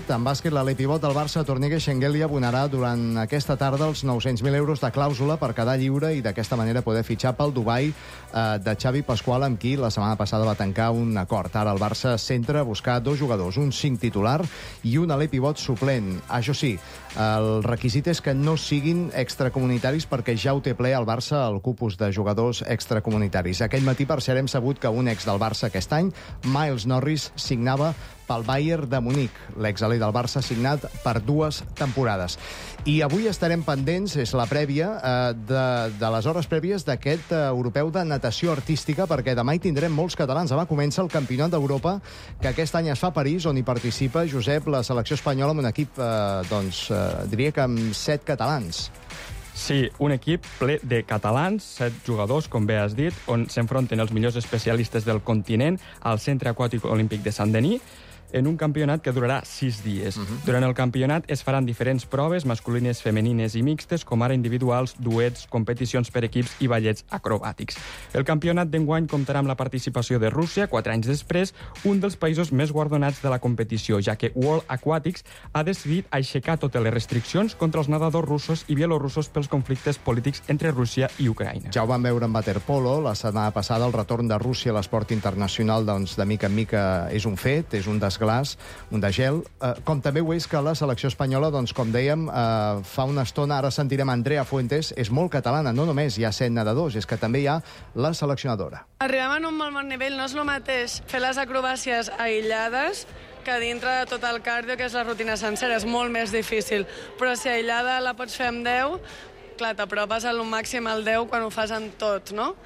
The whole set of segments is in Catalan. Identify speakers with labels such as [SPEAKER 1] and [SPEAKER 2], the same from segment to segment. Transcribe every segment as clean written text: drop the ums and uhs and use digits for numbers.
[SPEAKER 1] bàsquet. En bàsquet, l'alipivot del Barça, Tornique Schengelly, abonarà durant aquesta tarda els 900.000 euros de clàusula per quedar lliure i d'aquesta manera poder fitxar pel Dubai de Xavi Pasqual, amb qui la setmana passada va tancar un acord. Ara el Barça centra a buscar 2 jugadors, un 5 titular i un alipivot suplent. Això sí, el requisit és que no siguin extracomunitaris perquè ja ho té ple el Barça el cupus de jugadors extracomunitaris. Aquell matí, per cert, hem sabut que un ex del Barça aquest any, Miles Norris, signava pel Bayern de Munic. L'exalí del Barça signat per 2 temporades. I avui estarem pendents, és la prèvia, de les hores prèvies d'aquest europeu de natació artística, perquè demà hi tindrem molts catalans. Demà comença el Campionat d'Europa, que aquest any es fa a París, on hi participa, Josep, la selecció espanyola, amb un equip, diria que amb 7 catalans.
[SPEAKER 2] Sí, un equip ple de catalans, 7 jugadors, com bé has dit, on s'enfronten els millors especialistes del continent al Centre Aquàtic Olímpic de Saint-Denis, en un campionat que durarà 6 dies. Durant el campionat es faran diferents proves, masculines, femenines i mixtes, com ara individuals, duets, competicions per equips i ballets acrobàtics. El campionat d'enguany comptarà amb la participació de Rússia, 4 anys després, un dels països més guardonats de la competició, ja que World Aquatics ha decidit aixecar totes les restriccions contra els nedadors russos i bielorussos pels conflictes polítics entre Rússia i Ucraïna.
[SPEAKER 1] Ja ho vam veure en waterpolo, la setmana passada, el retorn de Rússia a l'esport internacional, doncs, de mica en mica és un fet, és un desglaç, un de gel, com també ho és que la selecció espanyola, doncs, com dèiem, fa una estona, ara sentirem Andrea Fuentes, és molt catalana, no només hi ha 7 nedadors, és que també hi ha la seleccionadora.
[SPEAKER 3] Arribem en un molt bon nivell, no és el mateix fer les acrobàcies aïllades que dintre de tot el cardio, que és la rutina sencera, és molt més difícil, però si aïllada la pots fer amb 10, clar, t'apropes al màxim al 10 quan ho fas en tot, no?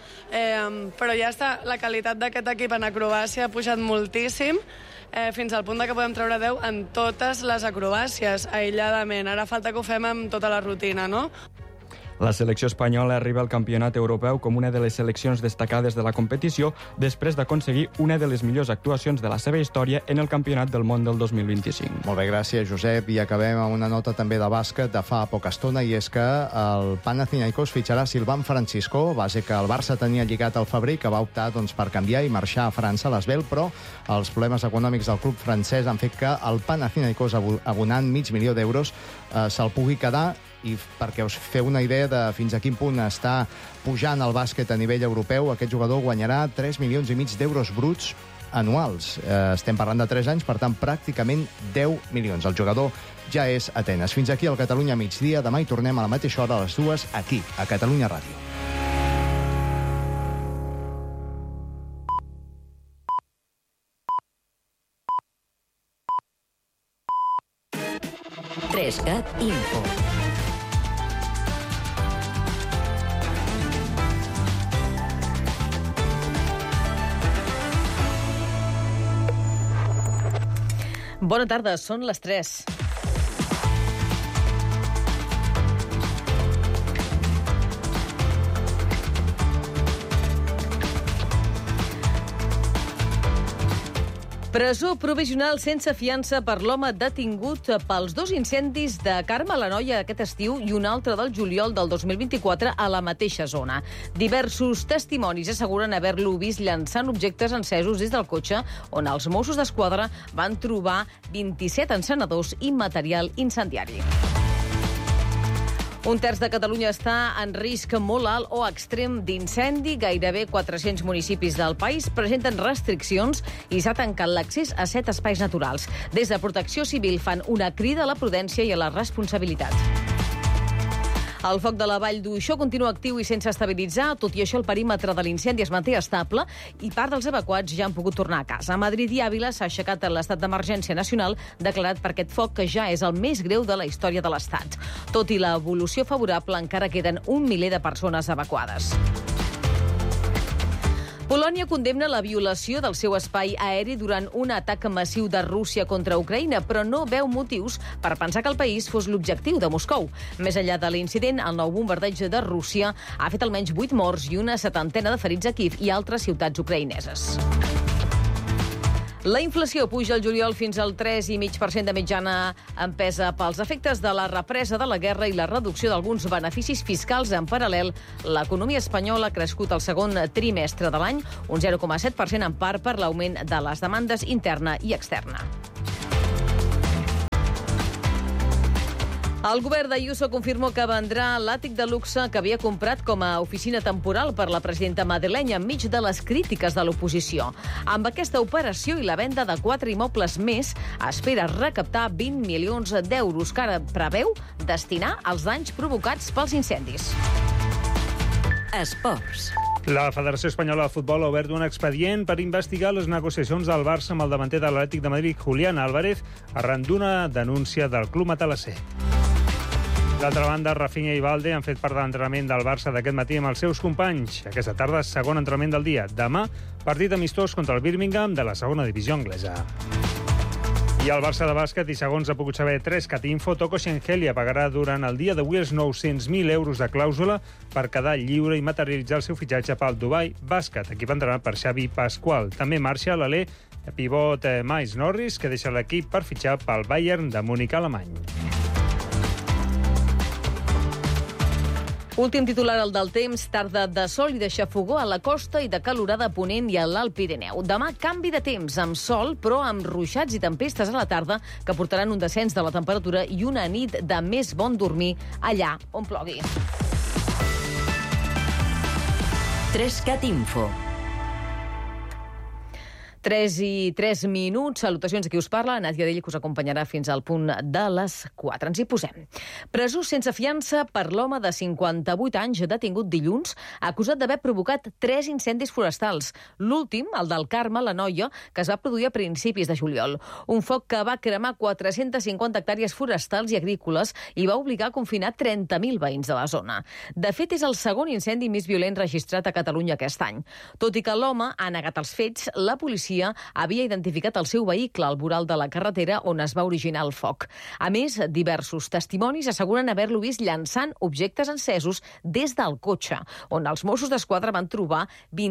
[SPEAKER 3] Però ja està, la qualitat d'aquest equip en acrobàcia ha pujat moltíssim, fins al punt que podem treure 10 en totes les acrobàcies, aïlladament. Ara falta que ho fem amb tota la rutina, no?
[SPEAKER 2] La selecció espanyola arriba al campionat europeu com una de les seleccions destacades de la competició després d'aconseguir una de les millors actuacions de la seva història en el Campionat del Món del 2025.
[SPEAKER 1] Molt bé, gràcies, Josep. I acabem amb una nota també de bàsquet de fa poca estona, i és que el Panathinaikos fitxarà Sylvain Francisco, base que el Barça tenia lligat al febrer, que va optar, doncs, per canviar i marxar a França, a l'Asvel, però els problemes econòmics del club francès han fet que el Panathinaikos, abonant €500.000, se'l pugui quedar. I perquè us feu una idea de fins a quin punt està pujant el bàsquet a nivell europeu, aquest jugador guanyarà 3,5 milions d'euros bruts anuals. Estem parlant de 3 anys, per tant, pràcticament 10 milions. El jugador ja és a Atenes. Fins aquí el Catalunya migdia. Demà hi tornem a la mateixa hora, a les 2, aquí, a Catalunya Ràdio.
[SPEAKER 4] Trescat Info.
[SPEAKER 5] Bona tarda, són les 3. Presó provisional sense fiança per l'home detingut pels 2 incendis de Carme l'Anoia aquest estiu i un altre del juliol del 2024 a la mateixa zona. Diversos testimonis asseguren haver-lo vist llançant objectes encesos des del cotxe, on els Mossos d'Esquadra van trobar 27 encenedors i material incendiari. Un terç de Catalunya està en risc molt alt o extrem d'incendi. Gairebé 400 municipis del país presenten restriccions i s'ha tancat l'accés a 7 espais naturals. Des de Protecció Civil fan una crida a la prudència i a la responsabilitat. El foc de la Vall d'Uixó continua actiu i sense estabilitzar. Tot i això, el perímetre de l'incendi es manté estable i part dels evacuats ja han pogut tornar a casa. A Madrid i Àvila s'ha aixecat l'estat d'emergència nacional declarat per aquest foc, que ja és el més greu de la història de l'Estat. Tot i l'evolució favorable, encara queden 1 miler de persones evacuades. Polònia condemna la violació del seu espai aeri durant un atac massiu de Rússia contra Ucraïna, però no veu motius per pensar que el país fos l'objectiu de Moscou. Més enllà de l'incident, el nou bombardeig de Rússia ha fet almenys 8 morts i una 70 de ferits a Kíev i altres ciutats ucraïneses. La inflació puja el juliol fins al 3,5% de mitjana, empesa pels efectes de la represa de la guerra i la reducció d'alguns beneficis fiscals. En paral·lel, l'economia espanyola ha crescut el segon trimestre de l'any, un 0,7%, en part per l'augment de les demandes interna i externa. El govern d'Ayuso confirma que vendrà l'àtic de luxe que havia comprat com a oficina temporal per la presidenta madrilenya enmig de les crítiques de l'oposició. Amb aquesta operació i la venda de 4 immobles més, espera recaptar 20 milions d'euros que ara preveu destinar als danys provocats pels incendis.
[SPEAKER 4] Esports.
[SPEAKER 6] La Federació Espanyola de Futbol ha obert un expedient per investigar les negociacions del Barça amb el davanter de l'Atlètic de Madrid, Julián Álvarez, arran d'una denúncia del club matalasser. D'altra banda, Rafinha i Valde han fet part de l'entrenament del Barça d'aquest matí amb els seus companys. Aquesta tarda, segon entrenament del dia. Demà, partit amistós contra el Birmingham de la segona divisió anglesa. I el Barça de bàsquet, i segons ha pogut saber 3cat Info, Toko Shengelia pagarà durant el dia d'avui els 900.000 euros de clàusula per quedar lliure i materialitzar el seu fitxatge pel Dubai Bàsquet, equip entrenat per Xavi Pasqual. També marxa l'alè pivot Miles Norris, que deixa l'equip per fitxar pel Bayern de Múnich alemany.
[SPEAKER 5] Últim titular, el del temps, tarda de sol i de xafogó a la costa i de calorada a Ponent i a l'Alt Pirineu. Demà, canvi de temps, amb sol, però amb ruixats i tempestes a la tarda, que portaran un descens de la temperatura i una nit de més bon dormir allà on plogui.
[SPEAKER 4] 3cat Info.
[SPEAKER 5] 3:03. Salutacions a qui us parla, Nàdia Dell, que us acompanyarà fins al punt de les 4. Ens hi posem. Presó sense fiança per l'home de 58 anys detingut dilluns, acusat d'haver provocat 3 incendis forestals. L'últim, el del Carme, la Noia, que es va produir a principis de juliol. Un foc que va cremar 450 hectàrees forestals i agrícoles i va obligar a confinar 30.000 veïns de la zona. De fet, és el segon incendi més violent registrat a Catalunya aquest any. Tot i que l'home ha negat els fets, la policia havia identificat el seu vehicle al voral de la carretera on es va originar el foc. A més, diversos testimonis asseguren haver-lo vist llançant objectes encesos des del cotxe, on els Mossos d'Esquadra van trobar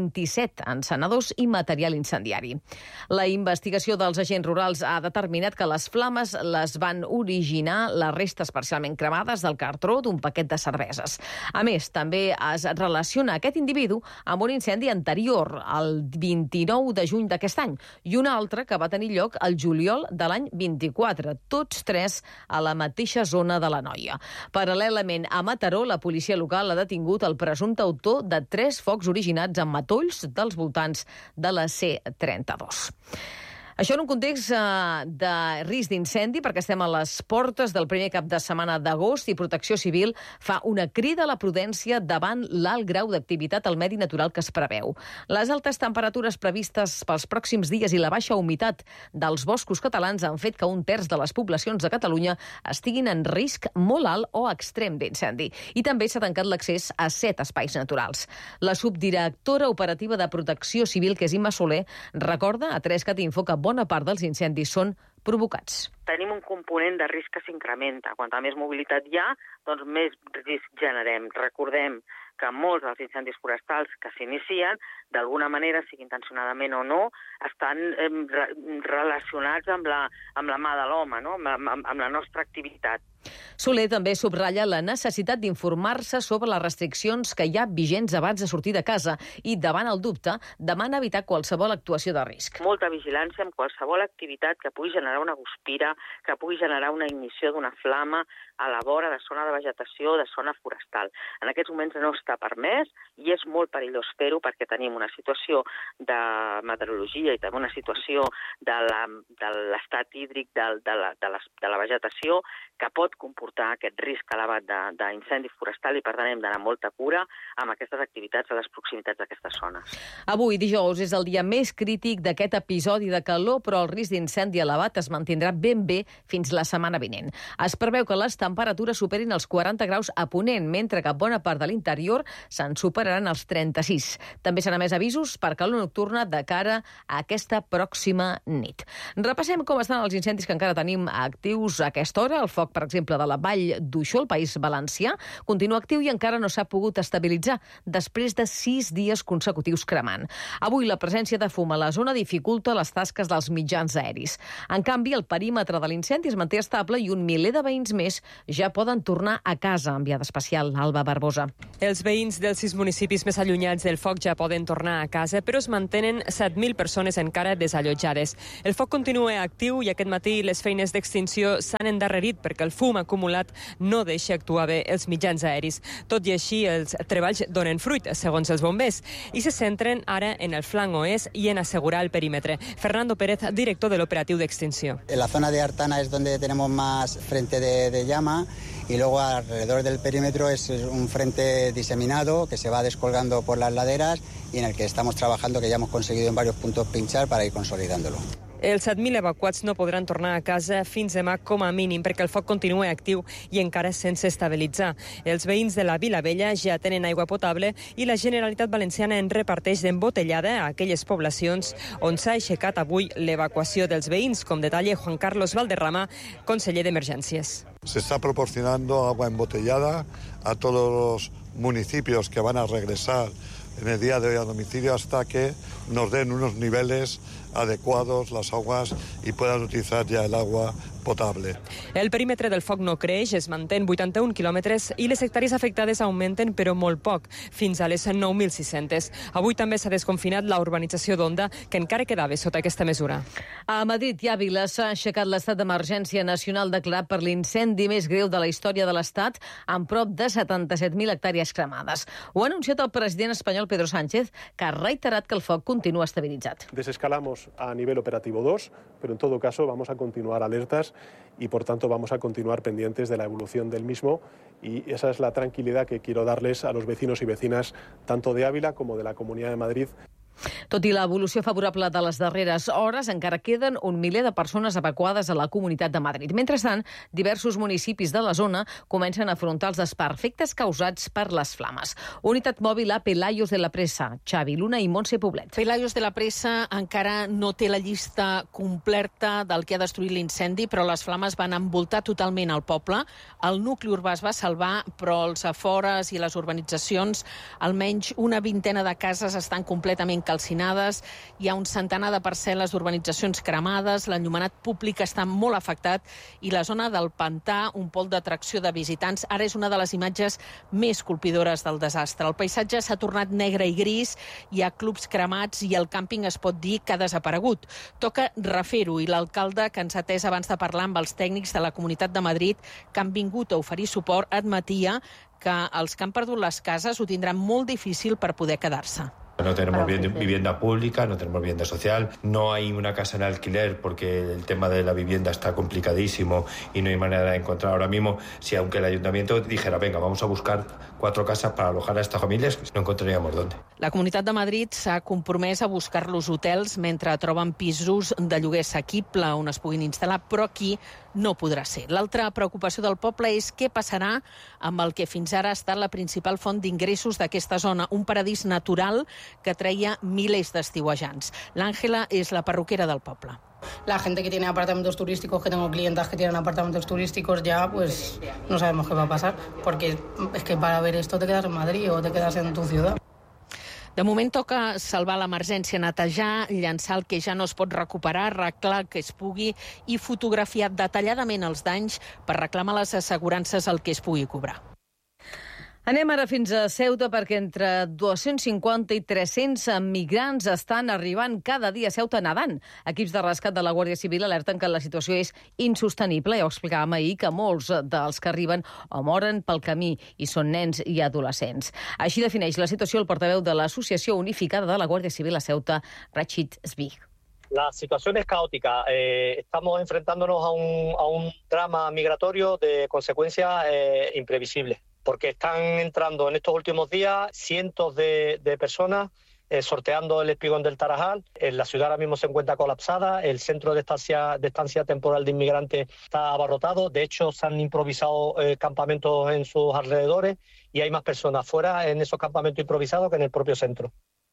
[SPEAKER 5] 27 encenedors i material incendiari. La investigació dels agents rurals ha determinat que les flames les van originar les restes parcialment cremades del cartró d'un paquet de cerveses. A més, també es relaciona aquest individu amb un incendi anterior, el 29 de juny d'aquest any, i un altre que va tenir lloc al juliol de l'any 24, tots 3 a la mateixa zona de la Noia. Paral·lelament a Mataró, la policia local ha detingut el presumpte autor de 3 focs originats en matolls dels voltants de la C32. Això en un context de risc d'incendi, perquè estem a les portes del primer cap de setmana d'agost i Protecció Civil fa una crida a la prudència davant l'alt grau d'activitat al medi natural que es preveu. Les altes temperatures previstes pels pròxims dies i la baixa humitat dels boscos catalans han fet que 1/3 de les poblacions de Catalunya estiguin en risc molt alt o extrem d'incendi. I també s'ha tancat l'accés a 7 espais naturals. La subdirectora operativa de Protecció Civil, que és Imma Soler, recorda a 3cat Info que bona part dels incendis són provocats.
[SPEAKER 7] Tenim un component de risc que s'incrementa. Quanta més mobilitat hi ha, doncs més risc generem. Recordem que molts dels incendis forestals que s'inicien, d'alguna manera, sigui intencionadament o no, estan relacionats amb la mà de l'home, no? amb la nostra activitat.
[SPEAKER 5] Soler també subratlla la necessitat d'informar-se sobre les restriccions que hi ha vigents abans de sortir de casa i, davant el dubte, demana evitar qualsevol actuació de risc.
[SPEAKER 7] Molta vigilància amb qualsevol activitat que pugui generar una guspira, que pugui generar una ignició d'una flama a la vora de zona de vegetació, de zona forestal. En aquests moments no està permès i és molt perillós fer-ho perquè tenim una situació de meteorologia i també una situació de l'estat hídric de la vegetació que pot comportar aquest risc elevat d'incendi forestal i, per tant, hem d'anar amb molta cura amb aquestes activitats a les proximitats d'aquestes zones.
[SPEAKER 5] Avui, dijous, és el dia més crític d'aquest episodi de calor, però el risc d'incendi elevat es mantindrà ben bé fins la setmana vinent. Es preveu que les temperatures superin els 40 graus a Ponent, mentre que bona part de l'interior se'n superaran els 36. També s'han emès avisos per calor nocturna de cara a aquesta pròxima nit. Repassem com estan els incendis que encara tenim actius a aquesta hora. El foc, per exemple, de la Vall d'Uixó, al País Valencià, continua actiu i encara no s'ha pogut estabilitzar després de 6 dies consecutius cremant. Avui la presència de fum a la zona dificulta les tasques dels mitjans aeris. En canvi, el perímetre de l'incendi es manté estable i un miler de veïns més ja poden tornar a casa. Enviada especial, Alba Barbosa.
[SPEAKER 8] Els veïns dels 6 municipis més allunyats del foc ja poden tornar a casa, però es mantenen 7.000 persones encara desallotjades. El foc continua actiu i aquest matí les feines d'extinció s'han endarrerit perquè el fum ha acumulat no deixa actuar bé els mitjans aeris. Tot i així, els treballs donen fruit, segons els bombers, i se centren ara en el flanc oest i en assegurar el perímetre. Fernando Pérez, director de l'operatiu d'extinció.
[SPEAKER 9] En la zona de Artana es donde tenemos más frente de llama y luego alrededor del perímetro es un frente diseminado que se va descolgando por las laderas y en el que estamos trabajando, que ya hemos conseguido en varios puntos pinchar para ir consolidándolo.
[SPEAKER 8] Els 7.000 evacuats no podran tornar a casa fins demà com a mínim perquè el foc continua actiu i encara sense estabilitzar. Els veïns de la Vila Vella ja tenen aigua potable i la Generalitat Valenciana en reparteix d'embotellada a aquelles poblacions on s'ha aixecat avui l'evacuació dels veïns, com detalla Juan Carlos Valderrama, conseller d'Emergències.
[SPEAKER 10] Se está proporcionando agua embotellada a todos los municipios que van a regresar en el día de hoy a domicilio hasta que nos den unos niveles adecuados las aguas y puedan utilizar ya el agua potable.
[SPEAKER 8] El perímetre del foc no creix, es manté en 81 quilòmetres i les hectàrees afectades augmenten, però molt poc, fins a les 9.600. Avui també s'ha desconfinat la urbanització d'Onda, que encara quedava sota aquesta mesura.
[SPEAKER 5] A Madrid i Àvila s'ha aixecat l'estat d'emergència nacional declarat per l'incendi més greu de la història de l'Estat, amb prop de 77.000 hectàrees cremades. Ho ha anunciat el president espanyol Pedro Sánchez, que ha reiterat que el foc continua estabilitzat.
[SPEAKER 11] Desescalamos a nivel operativo 2, pero en todo caso vamos a continuar alertas y por tanto vamos a continuar pendientes de la evolución del mismo, y esa es la tranquilidad que quiero darles a los vecinos y vecinas tanto de Ávila como de la Comunidad de Madrid.
[SPEAKER 5] Tot i l'evolució favorable de les darreres hores, encara queden 1 miler de persones evacuades a la Comunitat de Madrid. Mentrestant, diversos municipis de la zona comencen a afrontar els desperfectes causats per les flames. Unitat mòbil a Pelayos de la Presa, Xavi Luna i Montse Poblet.
[SPEAKER 12] Pelayos de la Presa encara no té la llista completa del que ha destruït l'incendi, però les flames van envoltar totalment el poble. El nucli urbà es va salvar, però els afores i les urbanitzacions, almenys una vintena de cases estan completament calcinades, hi ha un centenar de parcel·les d'urbanitzacions cremades, l'enllumenat públic està molt afectat i la zona del Pantà, un pol d'atracció de visitants, ara és una de les imatges més colpidores del desastre. El paisatge s'ha tornat negre i gris, hi ha clubs cremats i el càmping es pot dir que ha desaparegut. Toca refer-ho, i l'alcalde, que ens ha atès abans de parlar amb els tècnics de la Comunitat de Madrid que han vingut a oferir suport, admetia que els que han perdut les cases ho tindran molt difícil per poder quedar-se.
[SPEAKER 13] No tenemos vivienda pública, no tenemos vivienda social, no hay una casa en alquiler porque el tema de la vivienda está complicadísimo y no hay manera de encontrar ahora mismo. Si aunque el ayuntamiento dijera, venga, vamos a buscar 4 casas para alojar a estas familias, no encontraríamos dónde.
[SPEAKER 12] La Comunitat de Madrid s'ha compromès a buscar-los hotels mentre troben pisos de lloguer assequible on es puguin instal·lar, però aquí no podrà ser. L'altra preocupació del poble és què passarà amb el que fins ara ha estat la principal font d'ingressos d'aquesta zona, un paradís natural que treia milers d'estiuejants. L'Àngela és la perruquera del poble.
[SPEAKER 14] La gente que tiene apartamentos turísticos, que tengo clientas que tienen apartamentos turísticos, ya pues no sabemos qué va a pasar, porque es que para ver esto te quedas en Madrid o te quedas en tu ciudad.
[SPEAKER 12] De moment toca salvar l'emergència, netejar, llançar el que ja no es pot recuperar, arreglar el que es pugui i fotografiar detalladament els danys per reclamar les assegurances el que es pugui cobrar.
[SPEAKER 5] Anem ara fins a Ceuta perquè entre 250 i 300 migrants estan arribant cada dia a Ceuta nedant. Equips de rescat de la Guàrdia Civil alerten que la situació és insostenible. Ja ho explicàvem ahir que molts dels que arriben o moren pel camí i són nens i adolescents. Així defineix la situació el portaveu de l'Associació Unificada de la Guàrdia Civil a Ceuta, Rachid Svig.
[SPEAKER 15] La situación es caótica. Estamos enfrentándonos a un drama migratorio de consecuencias imprevisibles, porque están entrando en estos últimos días cientos de personas sorteando el espigón del Tarajal. La ciudad ahora mismo se encuentra colapsada, el centro de estancia temporal de inmigrantes está abarrotado. De hecho, se han improvisado campamentos en sus alrededores y hay más personas fuera en esos campamentos improvisados que en el propio centro.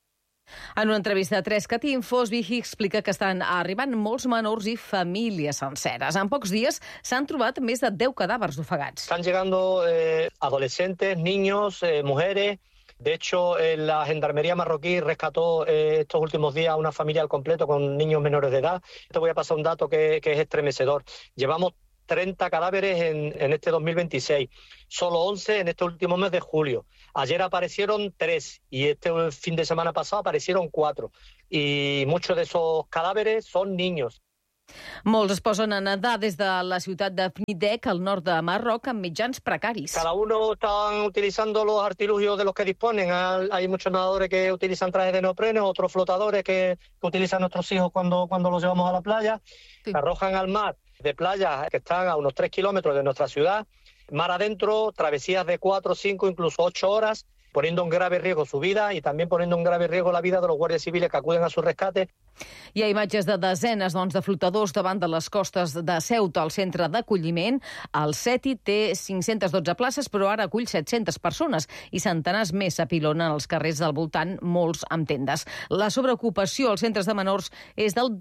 [SPEAKER 5] En una entrevista a 3cat Info, Svigi explica que estan arribant molts menors i famílies senceres. En pocs dies s'han trobat més de 10 cadàvers ofegats.
[SPEAKER 15] Están llegando adolescentes, niños, mujeres. De hecho, la Gendarmería marroquí rescató estos últimos días a una familia al completo con niños menores de edad. Te voy a pasar un dato que es estremecedor. Llevamos 30 cadáveres en este 2026, solo 11 en este último mes de julio. Ayer aparecieron 3 y este fin de semana pasado aparecieron 4. Y muchos de esos cadáveres son niños.
[SPEAKER 5] Molts es posen a nedar des de la ciutat de Pnidek, al nord de Marroc, amb mitjans precaris.
[SPEAKER 15] Cada uno están utilizando los artilugios de los que disponen. Hay muchos nadadores que utilizan trajes de neopreno, otros flotadores que utilizan nuestros hijos cuando los llevamos a la playa. Sí. Se arrojan al mar de playas que están a unos 3 kilómetros de nuestra ciudad. Mar adentro, travesías de 4, 5, incluso 8 horas, poniendo en grave riesgo su vida y también poniendo en grave riesgo la vida de los guardias civiles que acuden a su rescate.
[SPEAKER 5] Hi ha imatges de desenes de flotadors davant de les costes de Ceuta, al centre d'acolliment. El SETI té 512 places, però ara acull 700 persones i centenars més s'apilonen als carrers del voltant, molts amb tendes. La sobreocupació als centres de menors és del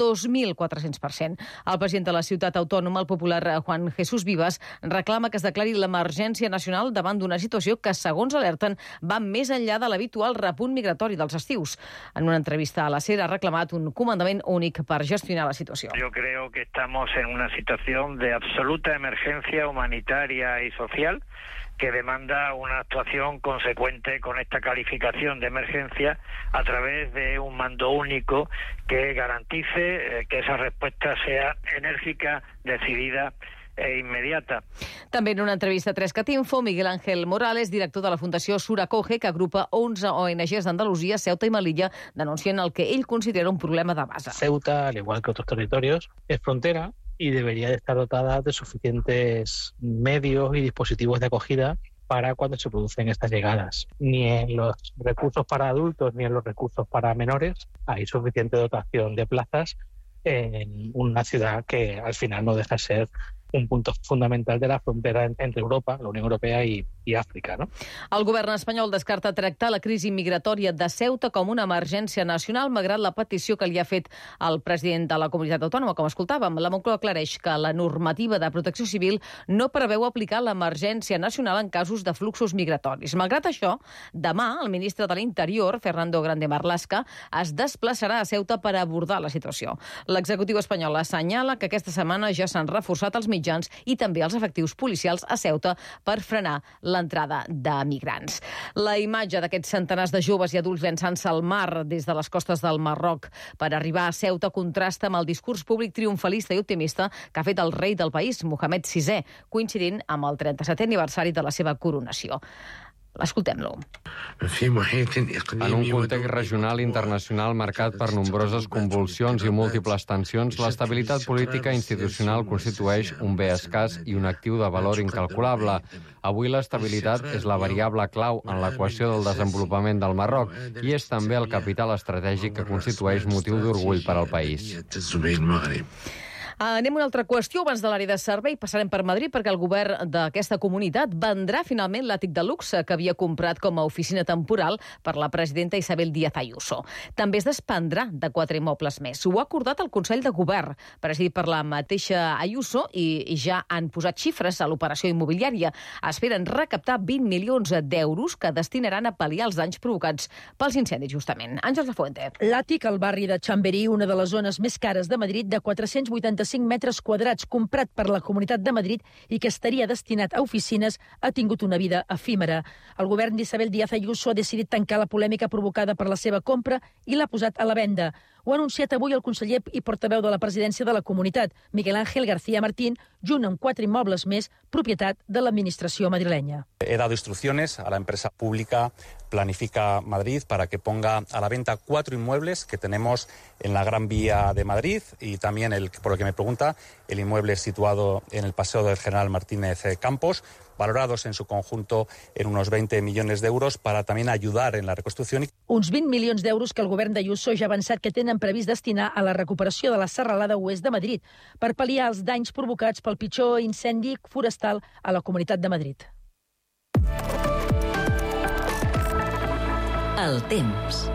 [SPEAKER 5] 2.400%. El president de la ciutat autònoma, el popular Juan Jesús Vivas, reclama que es declari l'emergència nacional davant d'una situació que, segons alerten, va més enllà de l'habitual repunt migratori dels estius. En una entrevista a la SER ha reclamat un comandament únic per gestionar la situació.
[SPEAKER 16] Yo creo que estamos en una situación de absoluta emergencia humanitaria y social que demanda una actuación consecuente con esta calificación de emergencia a través de un mando único que garantice que esa respuesta sea enérgica, decidida e immediata.
[SPEAKER 5] També en una entrevista a 3cat Info, Miguel Ángel Morales, director de la Fundació Suracoge, que agrupa 11 ONGs d'Andalusia, Ceuta i Melilla, denuncien el que ell considera un problema de base.
[SPEAKER 17] Ceuta, al igual que otros territorios, es frontera y debería de estar dotada de suficientes medios y dispositivos de acogida para cuando se producen estas llegadas. Ni en los recursos para adultos ni en los recursos para menores hay suficiente dotación de plazas en una ciudad que al final no deja de ser un punto fundamental de la frontera entre Europa, la Unió Europea i Àfrica, no?
[SPEAKER 5] El govern espanyol descarta tractar la crisi migratòria de Ceuta com una emergència nacional, malgrat la petició que li ha fet el president de la comunitat autònoma, com escoltàvem. La Moncloa aclareix que la normativa de protecció civil no preveu aplicar l'emergència nacional en casos de fluxos migratoris. Malgrat això, demà el ministre de l'Interior, Fernando Grande Marlaska, es desplaçarà a Ceuta per abordar la situació. L'executiu espanyol assenyala que aquesta setmana ja s'han reforçat els mitjans i també els efectius policials a Ceuta per frenar l'entrada de migrants. La imatge d'aquests centenars de joves i adults llançant-se al mar des de les costes del Marroc per arribar a Ceuta contrasta amb el discurs públic triomfalista i optimista que ha fet el rei del país, Mohamed VI, coincidint amb el 37è aniversari de la seva coronació. Escoltem-lo.
[SPEAKER 18] En un context regional i internacional marcat per nombroses convulsions i múltiples tensions, l'estabilitat política i institucional constitueix un bé escàs i un actiu de valor incalculable. Avui l'estabilitat és la variable clau en l'equació del desenvolupament del Marroc i és també el capital estratègic que constitueix motiu d'orgull per al país.
[SPEAKER 5] Anem a una altra qüestió. Abans de l'àrea de servei passarem per Madrid perquè el govern d'aquesta comunitat vendrà finalment l'àtic de luxe que havia comprat com a oficina temporal per la presidenta Isabel Díaz Ayuso. També es desprendrà de 4 immobles més. Ho ha acordat el Consell de Govern, presidit per la mateixa Ayuso, i ja han posat xifres a l'operació immobiliària. Esperen recaptar 20 milions d'euros que destinaran a pal·liar els danys provocats pels incendis, justament. Àngels Lafuente.
[SPEAKER 19] L'àtic al barri de Chamberí, una de les zones més cares de Madrid, de 485 metres quadrats, comprat per la Comunitat de Madrid i que estaria destinat a oficines, ha tingut una vida efímera. El govern d'Isabel Díaz Ayuso ha decidit tancar la polèmica provocada per la seva compra i l'ha posat a la venda. Ho ha anunciat avui el conseller i portaveu de la presidència de la comunitat, Miguel Ángel García Martín, junt amb 4 immobles més, propietat de l'administració madrilenya.
[SPEAKER 20] He dado instrucciones a la empresa pública Planifica Madrid para que ponga a la venta 4 inmuebles que tenemos en la Gran Vía de Madrid y también, por lo que me pregunta, el inmueble situado en el Paseo del General Martínez Campos, valorados en su conjunto en unos 20 millones d'euros para también ayudar en la reconstrucción.
[SPEAKER 19] Uns 20 milions d'euros que el govern d'Ayuso ja ha avançat que tenen previst destinar a la recuperació de la serralada oest de Madrid per pal·liar els danys provocats pel pitjor incendi forestal a la Comunitat de Madrid.
[SPEAKER 4] El temps.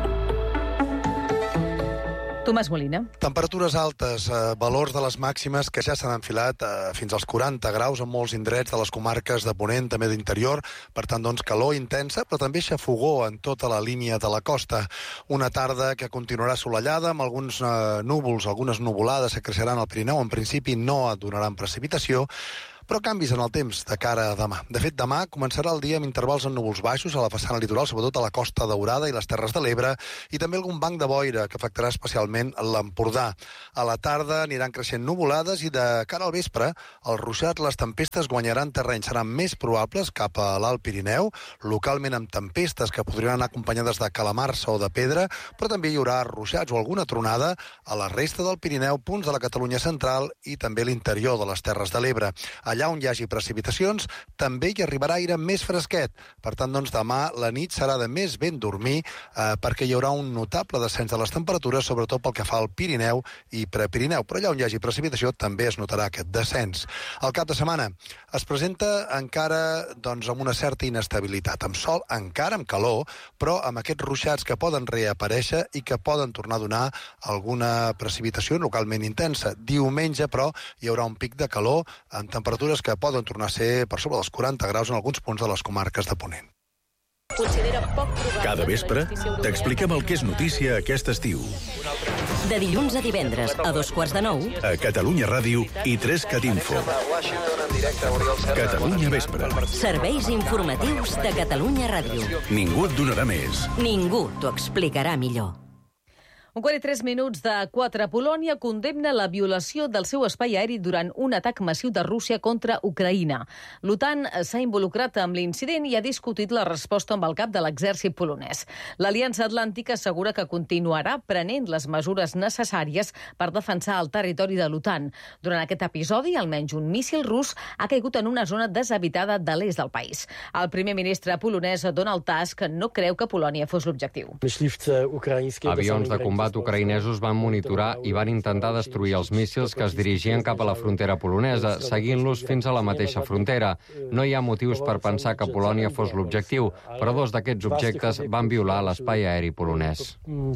[SPEAKER 5] Tomàs Molina.
[SPEAKER 21] Temperatures altes, valors de les màximes que ja s'han enfilat fins als 40 graus en molts indrets de les comarques de Ponent, també d'interior. Per tant, doncs, calor intensa, però també xafogor en tota la línia de la costa. Una tarda que continuarà assolellada, amb alguns núvols, algunes nuvolades que creixeran al Pirineu. En principi no donaran precipitació, però canvis en el temps de cara a demà. De fet, demà començarà el dia amb intervals en núvols baixos a la façana litoral, sobretot a la Costa Daurada i les Terres de l'Ebre, i també algun banc de boira que afectarà especialment l'Empordà. A la tarda aniran creixent nuvolades i de cara al vespre, els ruixats, les tempestes guanyaran terreny. Seran més probables cap a l'Alt Pirineu, localment amb tempestes que podrien anar acompanyades de calamarsa o de pedra, però també hi haurà ruixats o alguna tronada a la resta del Pirineu, punts de la Catalunya central i també l'interior de les Terres de l'Ebre. Allà on hi hagi precipitacions, també hi arribarà aire més fresquet. Per tant, doncs, demà la nit serà de més ben dormir perquè hi haurà un notable descens de les temperatures, sobretot pel que fa al Pirineu i Prepirineu. Però allà on hi hagi precipitació també es notarà aquest descens. El cap de setmana es presenta encara amb una certa inestabilitat, amb sol, encara amb calor, però amb aquests ruixats que poden reaparèixer i que poden tornar a donar alguna precipitació localment intensa. Diumenge, però, hi haurà un pic de calor amb temperatures que poden tornar a ser per sobre dels 40 graus en alguns punts de les comarques de Ponent.
[SPEAKER 3] Cada vespre t'expliquem el que és notícia aquest estiu.
[SPEAKER 4] De dilluns a divendres a 8:45
[SPEAKER 3] a Catalunya Ràdio i 3CAT Info. Catalunya Vespre.
[SPEAKER 4] Serveis informatius de Catalunya Ràdio.
[SPEAKER 3] Ningú et donarà més.
[SPEAKER 4] Ningú t'ho explicarà millor.
[SPEAKER 5] 1:43 de 4. Polònia condemna la violació del seu espai aeri durant un atac massiu de Rússia contra Ucraïna. L'OTAN s'ha involucrat amb l'incident i ha discutit la resposta amb el cap de l'exèrcit polonès. L'Aliança Atlàntica assegura que continuarà prenent les mesures necessàries per defensar el territori de l'OTAN. Durant aquest episodi, almenys un míssil rus ha caigut en una zona deshabitada de l'est del país. El primer ministre polonès, Donald Tusk, no creu que Polònia fos l'objectiu.
[SPEAKER 18] Avions de combat ucraïnesos van monitorar i van intentar destruir els míssils que es dirigien cap a la frontera polonesa, seguint-los fins a la mateixa frontera. No hi ha motius per pensar que Polònia fos l'objectiu, però dos d'aquests objectes van violar l'espai aeri polonès.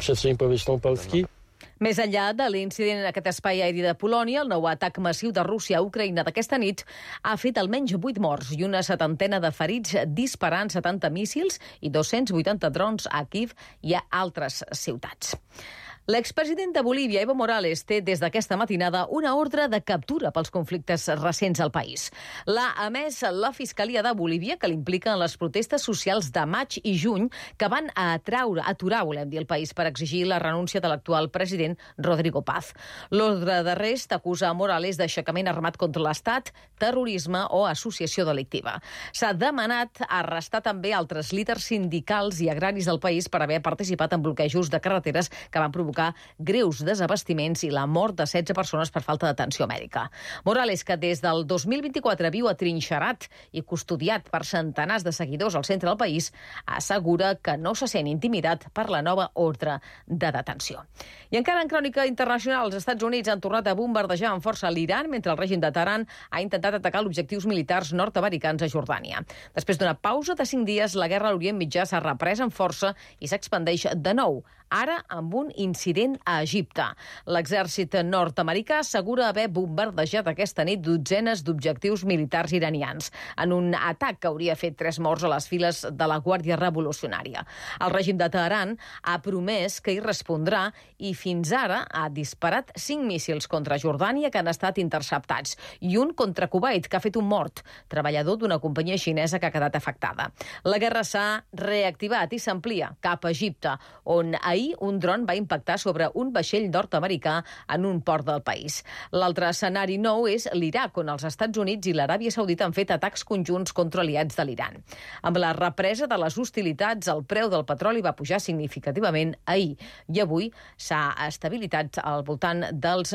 [SPEAKER 5] Més enllà de l'incident en aquest espai aeri de Polònia, el nou atac massiu de Rússia a Ucraïna d'aquesta nit ha fet almenys 8 morts i una setantena de ferits disparant 70 míssils i 280 drons a Kiev i a altres ciutats. L'expresident de Bolívia, Evo Morales, té des d'aquesta matinada una ordre de captura pels conflictes recents al país. L'ha emès la Fiscalia de Bolívia, que l'implica en les protestes socials de maig i juny que van aturar, volem dir, el país per exigir la renúncia de l'actual president Rodrigo Paz. L'ordre d'arrest acusa a Morales d'aixecament armat contra l'Estat, terrorisme o associació delictiva. S'ha demanat arrestar també altres líders sindicals i agraris del país per haver participat en bloquejos de carreteres que van provocar greus desabastiments i la mort de 16 persones per falta d'atenció mèdica. Morales, que des del 2024 viu atrinxerat i custodiat per centenars de seguidors al centre del país, assegura que no se sent intimidat per la nova ordre de detenció. I encara en crònica internacional, els Estats Units han tornat a bombardejar amb força l'Iran mentre el règim de Teheran ha intentat atacar objectius militars nord-americans a Jordània. Després d'una pausa de 5 dies, la guerra a l'Orient Mitjà s'ha reprès amb força i s'expandeix de nou, ara amb un incident a Egipte. L'exèrcit nord-americà assegura haver bombardejat aquesta nit dotzenes d'objectius militars iranians, en un atac que hauria fet 3 morts a les files de la Guàrdia Revolucionària. El règim de Teheran ha promès que hi respondrà i fins ara ha disparat 5 míssils contra Jordània que han estat interceptats i un contra Kuwait, que ha fet un mort, treballador d'una companyia xinesa que ha quedat afectada. La guerra s'ha reactivat i s'amplia cap a Egipte, on ahir un dron va impactar sobre un vaixell nord-americà en un port del país. L'altre escenari nou és l'Iraq, on els Estats Units i l'Aràbia Saudita han fet atacs conjunts contra aliats de l'Iran. Amb la represa de les hostilitats, el preu del petroli va pujar significativament ahir i avui s'ha estabilitat al voltant dels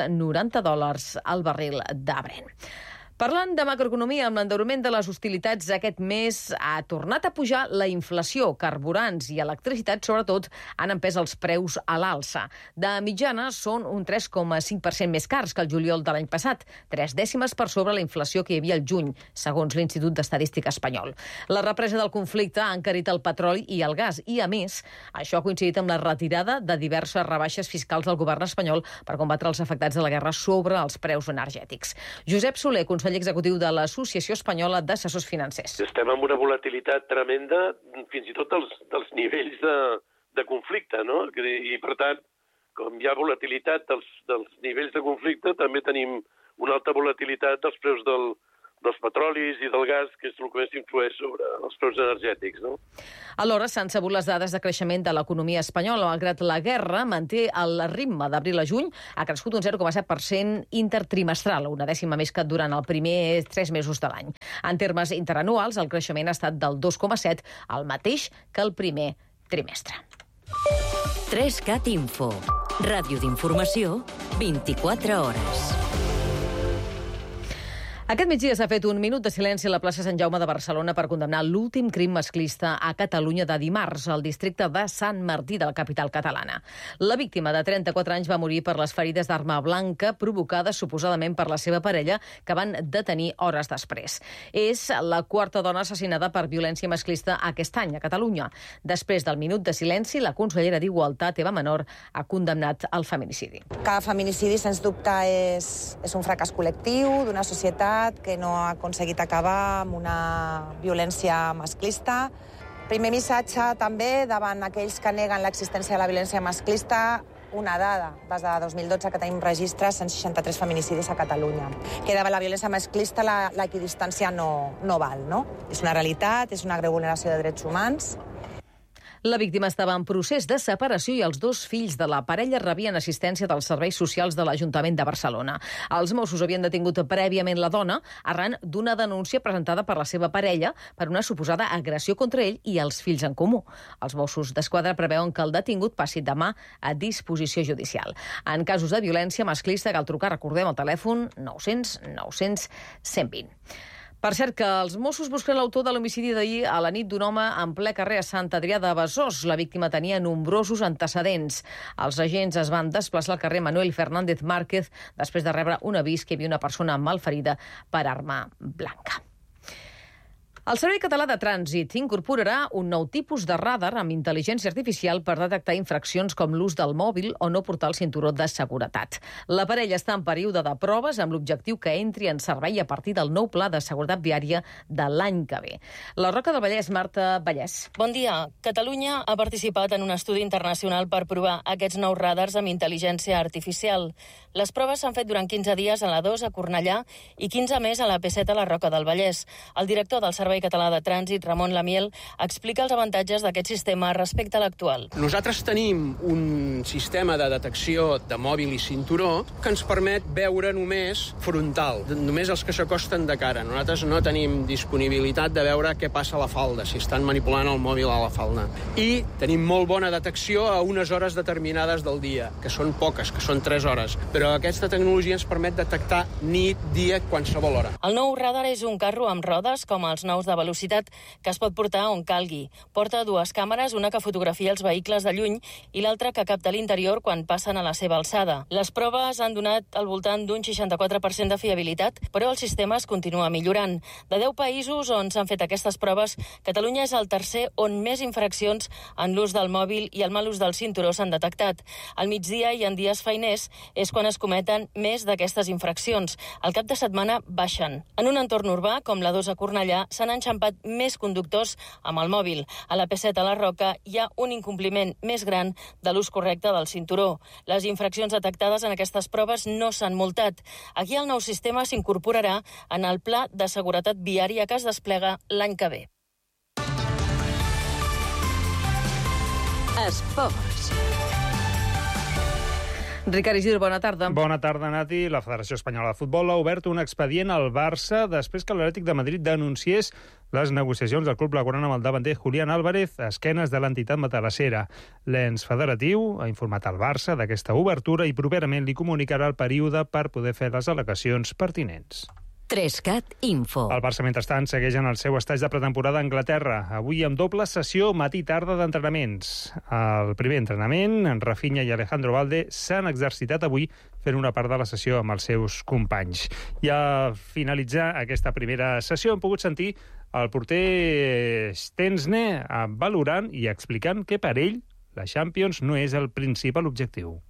[SPEAKER 5] $90 al barril de Brent. Parlant de macroeconomia, amb l'endeurament de les hostilitats aquest mes ha tornat a pujar la inflació. Carburants i electricitat, sobretot, han empès els preus a l'alça. De mitjana són un 3,5% més cars que el juliol de l'any passat, 3 dècimes per sobre la inflació que hi havia al juny, segons l'Institut d'Estadística espanyol. La represa del conflicte ha encarit el petroli i el gas i, a més, això ha coincidit amb la retirada de diverses rebaixes fiscals del govern espanyol per combatre els afectats de la guerra sobre els preus energètics. Josep Soler, conseller executiu de l'Associació Espanyola d'Assessors Financers.
[SPEAKER 22] Estem amb una volatilitat tremenda, fins i tot dels nivells de conflicte, no? I, per tant, com hi ha volatilitat dels nivells de conflicte, també tenim una alta volatilitat dels preus dels petrolis i del gas, que és el que més influeix sobre els preus energètics, no?
[SPEAKER 5] Alhora s'han sabut les dades de creixement de l'economia espanyola. Malgrat la guerra, manté el ritme d'abril a juny, ha crescut un 0,7% intertrimestral, una dècima més que durant els primers 3 mesos de l'any. En termes interanuals, el creixement ha estat del 2,7, el mateix que el primer trimestre.
[SPEAKER 4] 3CAT Info. Ràdio d'informació, 24 hores.
[SPEAKER 5] Aquest migdia s'ha fet un minut de silenci a la plaça Sant Jaume de Barcelona per condemnar l'últim crim masclista a Catalunya de dimarts, al districte de Sant Martí de la capital catalana. La víctima, de 34 anys, va morir per les ferides d'arma blanca provocades suposadament per la seva parella, que van detenir hores després. És la quarta dona assassinada per violència masclista aquest any a Catalunya. Després del minut de silenci, la consellera d'Igualtat, Eva Menor, ha condemnat el feminicidi.
[SPEAKER 1] Cada feminicidi, sens dubte, és un fracàs col·lectiu d'una societat que no ha aconseguit acabar amb una violència masclista. Primer missatge també davant aquells que neguen l'existència de la violència masclista, una dada, des de 2012 que tenim registres, 163 feminicidis a Catalunya. Que davant la violència masclista l'equidistància no val, no? És una realitat, és una greu vulneració de drets humans.
[SPEAKER 5] La víctima estava en procés de separació i els 2 fills de la parella rebien assistència dels serveis socials de l'Ajuntament de Barcelona. Els Mossos havien detingut prèviament la dona arran d'una denúncia presentada per la seva parella per una suposada agressió contra ell i els fills en comú. Els Mossos d'Esquadra preveuen que el detingut passi demà a disposició judicial. En casos de violència masclista cal trucar, recordem, el telèfon 900 900 120. Per cert, que els Mossos busquen l'autor de l'homicidi d'ahir a la nit d'un home en ple carrer a Sant Adrià de Besòs. La víctima tenia nombrosos antecedents. Els agents es van desplaçar al carrer Manuel Fernández Márquez després de rebre un avís que hi havia una persona malferida per arma blanca. El Servei Català de Trànsit incorporarà un nou tipus de radar amb intel·ligència artificial per detectar infraccions com l'ús del mòbil o no portar el cinturó de seguretat. L'aparell està en període de proves amb l'objectiu que entri en servei a partir del nou pla de seguretat viària de l'any que ve. La Roca del Vallès, Marta Vallès.
[SPEAKER 2] Bon dia. Catalunya ha participat en un estudi internacional per provar aquests nous radars amb intel·ligència artificial. Les proves s'han fet durant 15 dies a la 2 a Cornellà i 15 més a la P7 a la Roca del Vallès. El director del Servei Català de Trànsit, Ramon Lamiel, explica els avantatges d'aquest sistema respecte a l'actual.
[SPEAKER 23] Nosaltres tenim un sistema de detecció de mòbil i cinturó que ens permet veure només frontal, només els que s'acosten de cara. Nosaltres no tenim disponibilitat de veure què passa a la falda, si estan manipulant el mòbil a la falda. I tenim molt bona detecció a unes hores determinades del dia, que són poques, que són 3 hores. Però aquesta tecnologia ens permet detectar nit, dia, qualsevol hora.
[SPEAKER 2] El nou radar és un carro amb rodes com els nous de velocitat que es pot portar on calgui. Porta 2 càmeres, una que fotografia els vehicles de lluny i l'altra que capta l'interior quan passen a la seva alçada. Les proves han donat al voltant d'un 64% de fiabilitat, però el sistema es continua millorant. De 10 països on s'han fet aquestes proves, Catalunya és el tercer on més infraccions en l'ús del mòbil i el mal ús del cinturó s'han detectat. Al migdia i en dies feiners és quan es cometen més d'aquestes infraccions. Al cap de setmana baixen. En un entorn urbà, com la 2 a Cornellà, s'han enxampat més conductors amb el mòbil. A la P7 a la Roca hi ha un incompliment més gran de l'ús correcte del cinturó. Les infraccions detectades en aquestes proves no s'han multat. Aquí el nou sistema s'incorporarà en el Pla de Seguretat Viària que es desplega l'any que ve.
[SPEAKER 4] Esports.
[SPEAKER 5] Ricard Isidro, bona tarda.
[SPEAKER 6] Bona tarda, Nati. La Federació Espanyola de Futbol ha obert un expedient al Barça després que l'Atlètic de Madrid denunciés les negociacions del club blaugrana amb el davanter Julián Álvarez a esquenes de l'entitat matalassera. L'ens federatiu ha informat al Barça d'aquesta obertura i properament li comunicarà el període per poder fer les al·legacions pertinents.
[SPEAKER 4] 3CAT Info.
[SPEAKER 6] El Barça, mentrestant, segueix en el seu estatge de pretemporada a Anglaterra. Avui amb doble sessió matí-tarda d'entrenaments. El primer entrenament, en Rafinha i Alejandro Valde, s'han exercitat avui fent una part de la sessió amb els seus companys. I a finalitzar aquesta primera sessió hem pogut sentir el porter Stensne valorant i explicant que per ell la Champions no és el principal objectiu.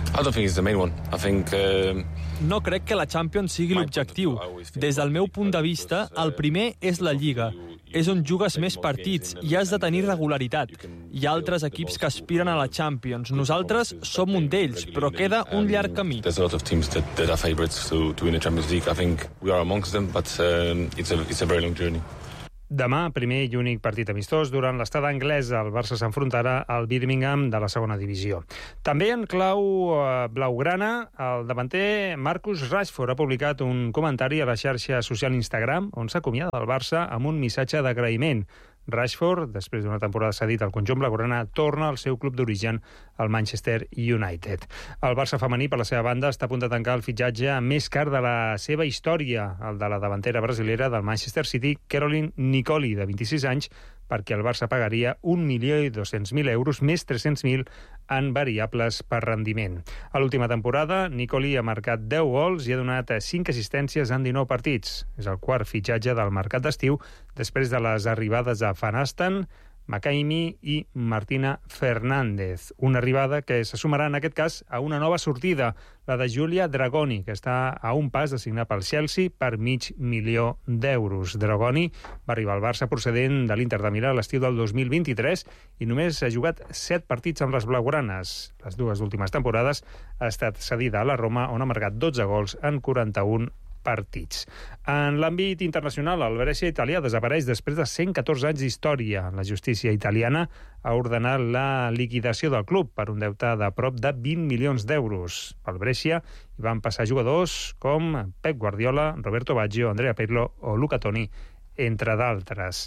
[SPEAKER 24] No crec que la Champions sigui l'objectiu. Des del meu punt de vista, el primer és la Lliga.
[SPEAKER 7] és on jugues més partits i has de tenir regularitat. Hi ha altres equips que aspiren a la Champions. Nosaltres som un d'ells, però queda un llarg camí.
[SPEAKER 9] There's a lot of teams that are favorites to win the Champions League. I think we are amongst them, but it's a very long journey.
[SPEAKER 6] Demà, primer i únic partit amistós durant l'estada anglesa. El Barça s'enfrontarà al Birmingham de la segona divisió. També en clau blaugrana, el davanter Marcus Rashford ha publicat un comentari a la xarxa social Instagram on s'acomiada del Barça amb un missatge d'agraïment. Rashford, després d'una temporada cedit al conjunt blaugrana, torna al seu club d'origen, el Manchester United. El Barça femení, per la seva banda, està a punt de tancar el fitxatge més car de la seva història, el de la davantera brasilera del Manchester City, Caroline Nicoli, de 26 anys, perquè el Barça pagaria 1.200.000 euros més 300.000 en variables per rendiment. A l'última temporada, Nicoli ha marcat 10 gols i ha donat 5 assistències en 19 partits. És el quart fitxatge del mercat d'estiu, després de les arribades a Van Asten, Makaymi i Martina Fernández. Una arribada que se sumarà, en aquest cas, a una nova sortida, la de Giulia Dragoni, que està a un pas de signar pel Chelsea per €500.000. Dragoni va arribar al Barça procedent de l'Inter de Milà a l'estiu del 2023 i només ha jugat 7 partits amb les blaugranes. Les dues últimes temporades ha estat cedida a la Roma, on ha marcat 12 gols en 41 partits. En l'àmbit internacional, el Brescia italià desapareix després de 114 anys d'història. La justícia italiana ha ordenat la liquidació del club per un deute de prop de 20 milions d'euros. Pel Brescia hi van passar jugadors com Pep Guardiola, Roberto Baggio, Andrea Pirlo o Luca Toni, entre d'altres.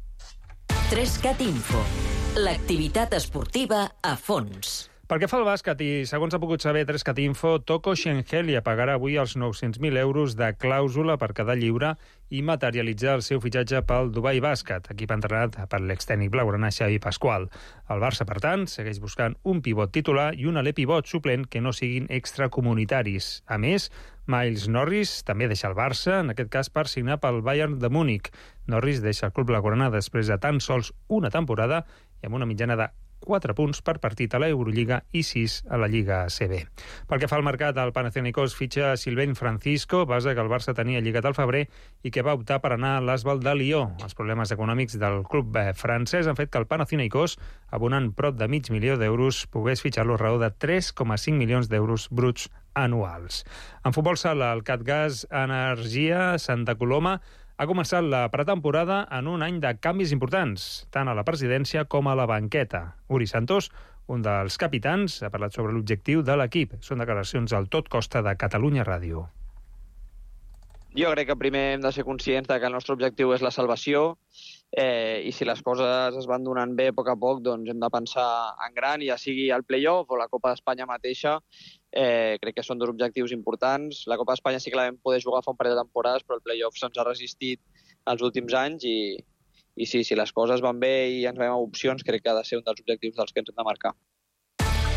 [SPEAKER 4] 3cat Info. L'activitat esportiva a fons.
[SPEAKER 6] Pel que fa al bàsquet, i segons ha pogut saber 3cat Info, Toko Shengelia pagarà avui els 900.000 euros de clàusula per quedar lliure i materialitzar el seu fitxatge pel Dubai Bàsquet, equip entrenat per l'extècnic blaugrana Xavi Pasqual. El Barça, per tant, segueix buscant un pivot titular i un alè pivot suplent que no siguin extracomunitaris. A més, Miles Norris també deixa el Barça, en aquest cas per signar pel Bayern de Múnich. Norris deixa el club blaugrana després de tan sols una temporada i amb una mitjana de 4 punts per partit a l'Eurolliga i 6 a la Lliga ACB. Pel que fa al mercat, el Panathinaikos fitxa Sylvain Francisco, base que el Barça tenia lligat al febrer i que va optar per anar a l'Asvel de Lió. Els problemes econòmics del club francès han fet que el Panathinaikos, abonant prop de $500.000, pogués fitxar-lo a raó de 3,5 milions d'euros bruts anuals. En futbol sala, el Catgas Energia Santa Coloma ha començat la pretemporada en un any de canvis importants, tant a la presidència com a la banqueta. Uri Santos, un dels capitans, ha parlat sobre l'objectiu de l'equip. Són declaracions al Tot Costa de Catalunya Ràdio.
[SPEAKER 10] Jo crec que primer hem de ser conscients que el nostre objectiu és la salvació i si les coses es van donant bé a poc, doncs hem de pensar en gran, ja sigui el play-off o la Copa d'Espanya mateixa. Crec que són dos objectius importants. La Copa d'Espanya sí que la vam poder jugar fa un parell de temporades, però el play-off se'ns ha resistit els últims anys i sí, si les coses van bé i ens veiem opcions, crec que ha de ser un dels objectius dels que ens hem de marcar.